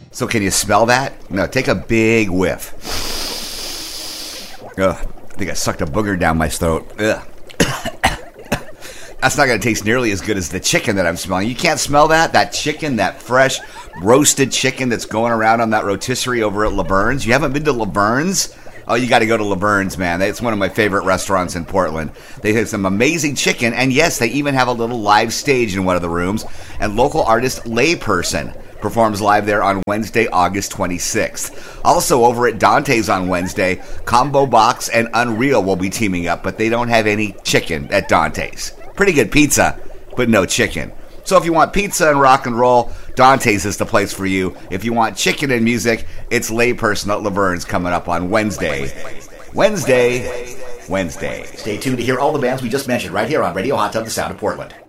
So can you smell that? No, take a big whiff. Ugh, I think I sucked a booger down my throat. Ugh. That's not going to taste nearly as good as the chicken that I'm smelling. You can't smell that? That chicken, that fresh roasted chicken that's going around on that rotisserie over at Laverne's. You haven't been to Laverne's? Oh, you got to go to Laverne's, man. It's one of my favorite restaurants in Portland. They have some amazing chicken, and yes, they even have a little live stage in one of the rooms. And local artist Layperson performs live there on Wednesday, August 26th. Also, over at Dante's on Wednesday, Combo Box and Unreal will be teaming up, but they don't have any chicken at Dante's. Pretty good pizza, but no chicken. So if you want pizza and rock and roll, Dante's is the place for you. If you want chicken and music, it's Layperson at Laverne's coming up on Wednesday. Wednesday. Stay tuned to hear all the bands we just mentioned right here on Radio Hot Tub, the Sound of Portland.